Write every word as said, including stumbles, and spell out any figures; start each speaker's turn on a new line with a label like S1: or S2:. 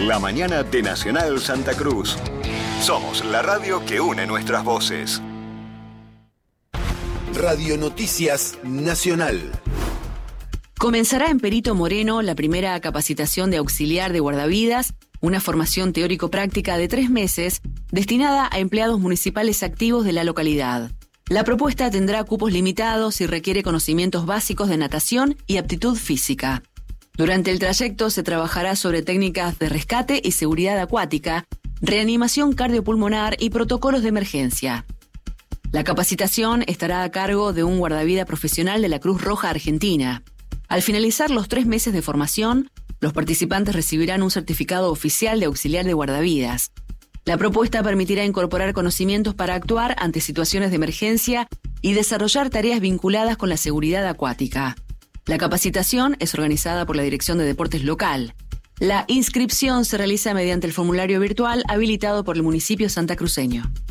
S1: La mañana de Nacional Santa Cruz. Somos la radio que une nuestras voces.
S2: Radio Noticias Nacional.
S3: Comenzará en Perito Moreno la primera capacitación de auxiliar de guardavidas, una formación teórico-práctica de tres meses destinada a empleados municipales activos de la localidad. La propuesta tendrá cupos limitados y requiere conocimientos básicos de natación y aptitud física. Durante el trayecto se trabajará sobre técnicas de rescate y seguridad acuática, reanimación cardiopulmonar y protocolos de emergencia. La capacitación estará a cargo de un guardavida profesional de la Cruz Roja Argentina. Al finalizar los tres meses de formación, los participantes recibirán un certificado oficial de auxiliar de guardavidas. La propuesta permitirá incorporar conocimientos para actuar ante situaciones de emergencia y desarrollar tareas vinculadas con la seguridad acuática. La capacitación es organizada por la Dirección de Deportes local. La inscripción se realiza mediante el formulario virtual habilitado por el municipio santacruceño.